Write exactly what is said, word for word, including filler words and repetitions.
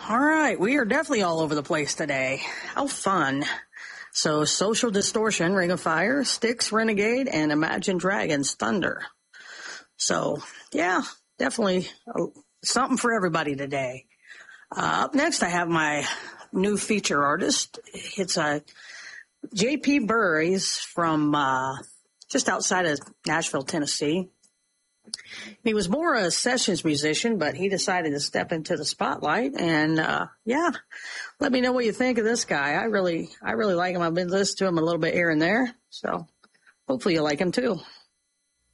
All right, we are definitely all over the place today. How fun. So, Social Distortion, Ring of Fire, Styx, Renegade, and Imagine Dragons, Thunder. So, yeah, definitely something for everybody today. Uh, up next, I have my new feature artist. It's a J P Burr. He's from uh, just outside of Nashville, Tennessee. He was more a sessions musician, but he decided to step into the spotlight. And uh, yeah, let me know what you think of this guy. I really, I really like him. I've been listening to him a little bit here and there, so hopefully you like him too.